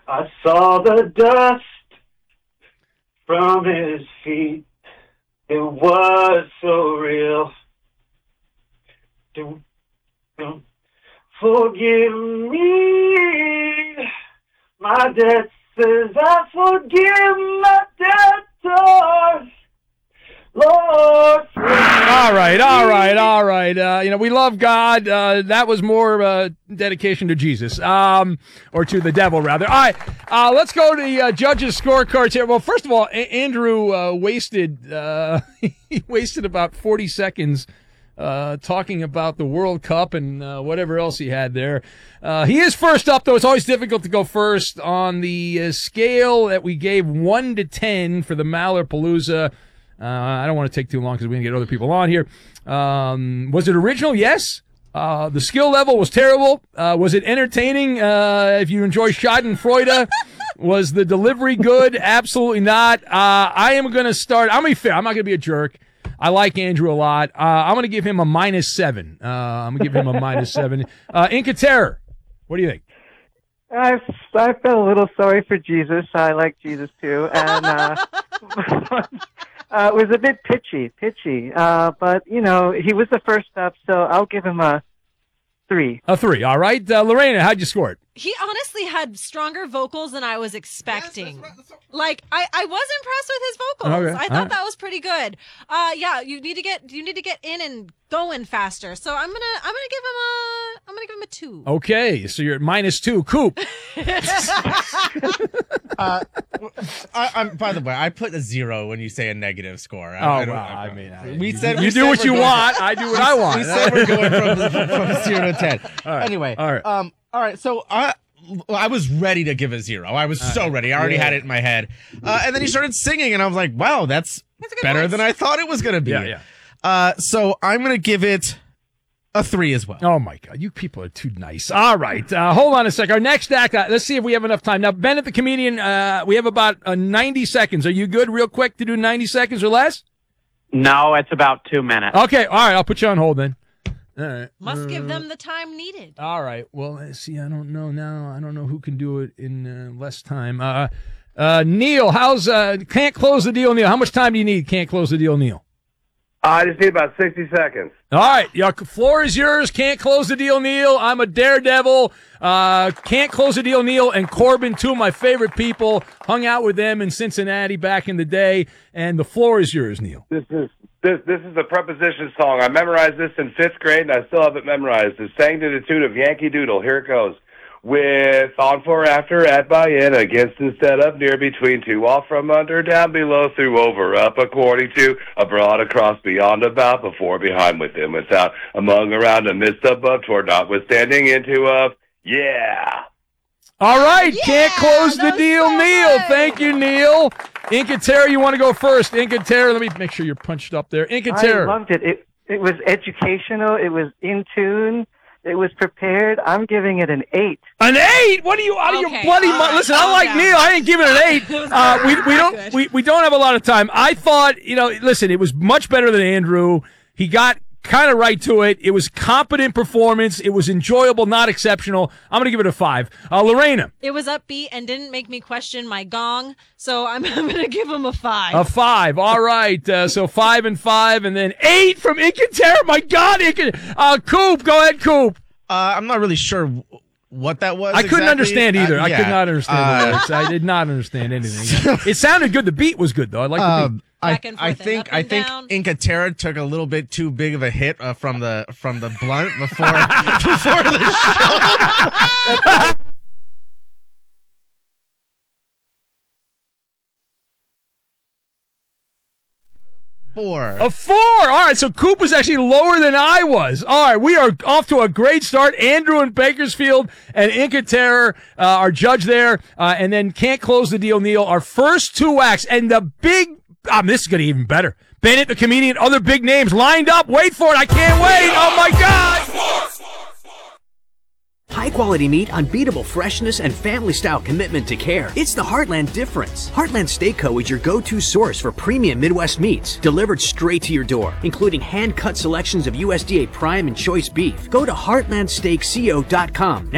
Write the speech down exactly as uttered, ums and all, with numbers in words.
I saw the dust from his feet. It was so real. Don't, don't forgive me. My debt says I forgive my debtors. Lord. All right, all right, all right. Uh, you know, we love God. Uh, that was more uh, dedication to Jesus, um, or to the devil, rather. All right, uh, let's go to the uh, judges' scorecards here. Well, first of all, a- Andrew uh, wasted uh, he wasted about forty seconds uh, talking about the World Cup and uh, whatever else he had there. Uh, he is first up, though. It's always difficult to go first on the uh, scale that we gave one to ten for the Mallerpalooza. Uh, I don't want to take too long because we're going to get other people on here. Um, was it original? Yes. Uh, the skill level was terrible. Uh, was it entertaining? Uh, if you enjoy Schadenfreude, was the delivery good? Absolutely not. Uh, I am going to start. I'm going to be fair. I'm not going to be a jerk. I like Andrew a lot. Uh, I'm going to give him a minus seven. Uh, I'm going to give him a minus seven. Uh, Inca Terror, what do you think? I, I felt a little sorry for Jesus. I like Jesus too. And, uh, Uh, it was a bit pitchy, pitchy. Uh, but, you know, he was the first up, so I'll give him a three. A three, all right. Uh, Lorena, how'd you score it? He honestly had stronger vocals than I was expecting. Yes, that's right. That's right. Like, I, I was impressed with his vocals. Okay. I thought right. that was pretty good. Uh, yeah, you need to get you need to get in and going faster. So I'm gonna I'm gonna give him a I'm gonna give him a two. Okay, so you're at minus two. Coop. uh, I, I'm, by the way, I put a zero when you say a negative score. I, oh, I well, I, I mean, I, we said you we do said what you going, want. I do what I want. We said we're going from, from zero to ten. All right. Anyway, all right. Um, all right. So I, I was ready to give a zero. I was so ready. I already yeah. had it in my head. Uh, and then he started singing, and I was like, "Wow, that's, that's better voice. than I thought it was going to be." Yeah, yeah. Uh, so I'm going to give it a three as well. Oh, my God. You people are too nice. All right. Uh, hold on a sec. Our next act, uh, let's see if we have enough time. Now, Bennett the comedian, uh, we have about uh, ninety seconds. Are you good real quick to do ninety seconds or less? No, it's about two minutes. Okay. All right. I'll put you on hold then. All right. Must uh, give them the time needed. All right. Well, let's see. I don't know now. I don't know who can do it in uh, less time. Uh, uh, Neil, how's, uh, can't close the deal, Neil. How much time do you need? Can't close the deal, Neil. I just need about sixty seconds. All right. Your floor is yours. Can't close the deal, Neil. I'm a daredevil. Uh, can't close the deal, Neil. And Corbin, two of my favorite people. Hung out with them in Cincinnati back in the day. And the floor is yours, Neil. This is this this is a preposition song. I memorized this in fifth grade, and I still have it memorized. It's sang to the tune of Yankee Doodle. Here it goes. With on for after, at by in, against instead of near between two, off from under, down below, through over, up according to, abroad, across, beyond, about, before, behind, within, without, among, around, amidst, above, toward, notwithstanding, into, of, yeah. All right, yeah, can't close the deal, so Neil. good. Thank you, Neil. Inca Terror, you want to go first? Inca Terror, let me make sure you're punched up there. Inca Terror. I loved it. It it was educational. It was in tune. It was prepared. I'm giving it an eight. An eight? What are you out of Okay, your bloody all mind? right, Listen, I calm like down. Neil. I ain't giving it an eight. It was Uh, we we not don't good. we, we don't have a lot of time. I thought, you know, listen, it was much better than Andrew. He got kind of right to it. It was competent performance. It was enjoyable, not exceptional. I'm gonna give it a five. Uh, Lorena, It was upbeat and didn't make me question my gong, so I'm, I'm going to give him a five. a five. All right. Uh, so five and five, and then eight from Inca Terror. My God, Inca. Uh, Coop, go ahead, Coop. Uh, I'm not really sure w- what that was. I couldn't exactly. understand either. Uh, I yeah. could not understand Uh, the lyrics. I did not understand anything. It sounded good. The beat was good, though. I like the beat. Um, I, Back and I forth and think up I and think down. Inca Terra took a little bit too big of a hit uh, from the from the blunt before before the show. Four. A four. All right, so Coop was actually lower than I was. All right, we are off to a great start. Andrew in Bakersfield and Inca Terror, uh, our judge there, uh, and then Can't Close the Deal, Neil. Our first two acts, and the big, um, this is going to be even better. Bennett, the comedian, other big names lined up. Wait for it. I can't wait. Oh, my God. High quality meat, unbeatable freshness, and family style commitment to care. It's the Heartland difference. Heartland Steak Co. is your go-to source for premium Midwest meats, delivered straight to your door, including hand-cut selections of U S D A prime and choice beef. Go to heartland steak co dot com.